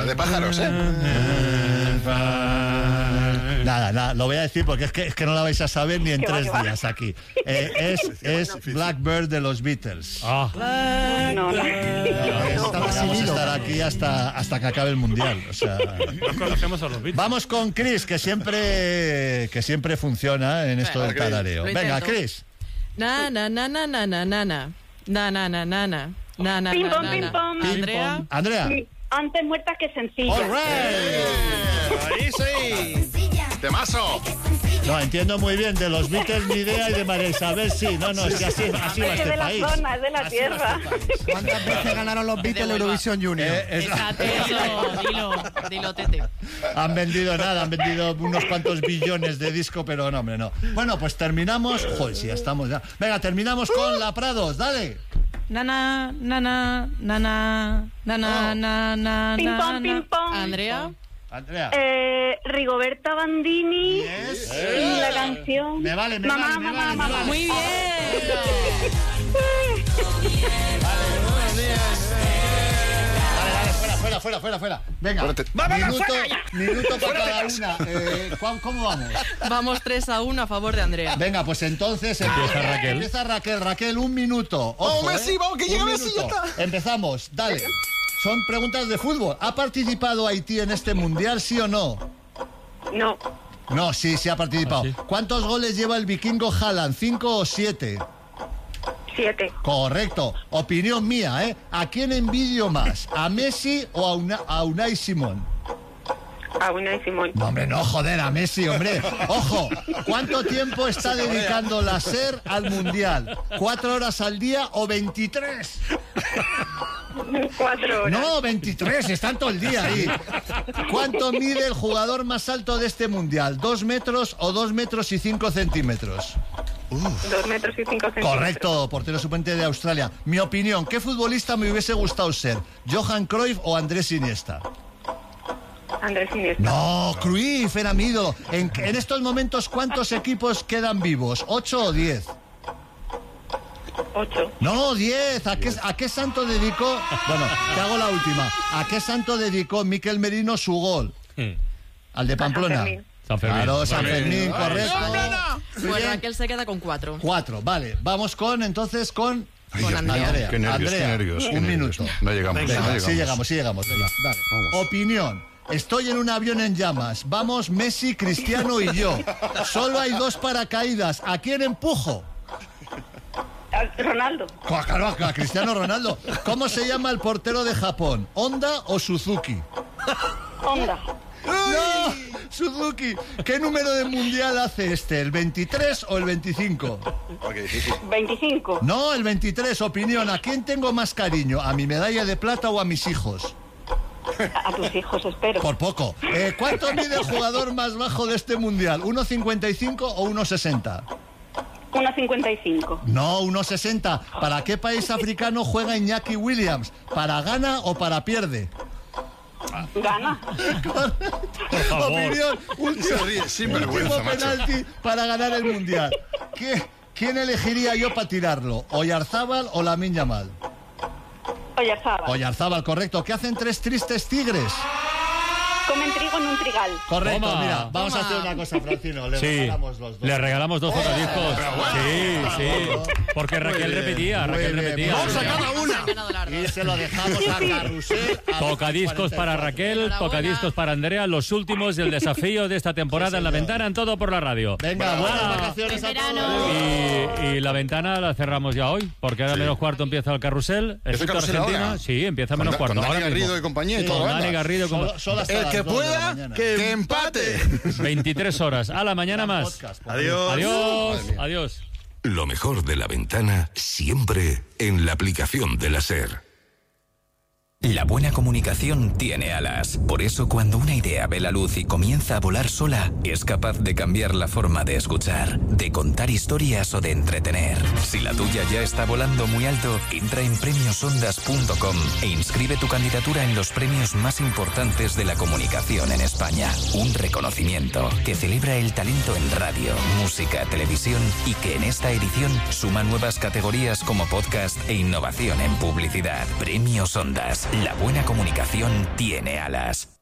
de pájaros, ¿eh? Nada, lo voy a decir porque es que no la vais a saber ni en 3 días aquí. Es Blackbird de los Beatles. No. Vamos a estar aquí hasta que acabe el Mundial. O sea, no conocemos a los Beatles. Vamos con Chris, que siempre funciona en esto del tarareo. Venga, Chris. Na na na na na na na na na na na na na na na. Pim pom, pim pom. Andrea. Sí, antes muerta que sencilla. All right. Ahí sí. Temazo. No, entiendo muy bien, de los Beatles ni idea y de María Isabel sí. No, es que así va Es este de la país. zona, es de la tierra. ¿Cuántas veces ganaron los Beatles Eurovisión Junior? Dilo, Tete. Han vendido unos cuantos billones de disco, pero no, hombre, no. Bueno, pues terminamos. Joder, sí, ya estamos ya. Venga, terminamos con La Prados, dale. Nana, nana, nana, nana, nana, Pim pom, pim pom. Andrea. Rigoberta Bandini. Yes. Y la canción. Me vale. Mamá. Muy bien. Vale, fuera. Venga, minuto para cada una. ¿Cómo vamos? Vamos 3-1 a favor de Andrea. Venga, pues entonces empieza Raquel, 1 minuto. Ojo, ¡Vamos, Messi, vamos, que llega Messi, ya está! Empezamos, dale. Son preguntas de fútbol. ¿Ha participado Haití en este mundial, sí o no? No. No, sí ha participado. ¿Ah, sí? ¿Cuántos goles lleva el vikingo Haaland? ¿5 o 7? 7. Correcto. Opinión mía, ¿eh? ¿A quién envidio más? ¿A Messi o a Unai Simón? A Unai Simón. No, hombre, no, joder, a Messi, hombre. Ojo, ¿cuánto tiempo está dedicando la SER al Mundial? ¿4 horas al día o 23? 4 horas. No, 23, están todo el día ahí. ¿Cuánto mide el jugador más alto de este Mundial? ¿2 metros o 2 metros y 5 centímetros? 2 metros y 5 centímetros. Correcto, portero suplente de Australia. Mi opinión, ¿qué futbolista me hubiese gustado ser? ¿Johan Cruyff o Andrés Iniesta? Andrés Iniesta. No, Cruyff era mi ídolo. En estos momentos, ¿cuántos equipos quedan vivos? ¿8 o 10? 8. No, 10. ¿A qué santo dedicó? Bueno, te hago la última. ¿A qué santo dedicó Miquel Merino su gol? ¿Al de Pamplona? San Fermín. Claro, San Fermín, correcto. Pues Raquel se queda con 4. 4, vale. Vamos entonces con Andrea. Qué nervios. Un minuto. No llegamos. Sí llegamos. Venga, dale. Vamos. Opinión. Estoy en un avión en llamas. Vamos Messi, Cristiano y yo. Solo hay 2 paracaídas. ¿A quién empujo? Ronaldo. Claro, a Cristiano Ronaldo. ¿Cómo se llama el portero de Japón? ¿Honda o Suzuki? Honda. ¡No! Suzuki. ¿Qué número de mundial hace este? ¿El 23 o el 25? 25. No, el 23. Opinión. ¿A quién tengo más cariño? ¿A mi medalla de plata o a mis hijos? A tus hijos, espero. Por poco. ¿Cuánto mide el jugador más bajo de este mundial? ¿1,55 o 1,60? 1,55. No, 1,60. ¿Para qué país africano juega Iñaki Williams? ¿Para gana o para pierde? Gana. Por favor. Opinión. Último penalti para ganar el mundial. ¿Quién elegiría yo para tirarlo? ¿Oyarzábal o Lamine Yamal? Oyarzábal. Oyarzábal, correcto. ¿Qué hacen 3 tristes tigres? Comen trigo en un trigal. Correcto, Toma. mira, vamos a hacer una cosa, Francino. Le regalamos los 2. Le regalamos 2 tocadiscos. Sí. Porque Raquel repetía. Vamos a cada una. Y se lo dejamos a Carrusel. Tocadiscos para Raquel, tocadiscos para Andrea, los últimos del desafío de esta temporada en La Ventana, en Todo por la Radio. Venga, buenas vacaciones a todos. Y La Ventana la cerramos ya hoy, porque ahora menos cuarto empieza el Carrusel. ¿Empieza el Carrusel Argentina, ahora? Sí, empieza menos cuarto. Con Dani ahora mismo. Garrido y compañía y todo. Con Dani venga. Garrido y Solo hasta El las que 2 de la pueda, mañana. que empate. 23 horas. A la mañana más. Podcast, Adiós. Adiós. Madre mía. Adiós. Lo mejor de La Ventana siempre en la aplicación de la SER. La buena comunicación tiene alas. Por eso, cuando una idea ve la luz y comienza a volar sola, es capaz de cambiar la forma de escuchar, de contar historias o de entretener. Si la tuya ya está volando muy alto, entra en premiosondas.com e inscribe tu candidatura en los premios más importantes de la comunicación en España. Un reconocimiento que celebra el talento en radio, música, televisión y que en esta edición suma nuevas categorías como podcast e innovación en publicidad. Premios Ondas. La buena comunicación tiene alas.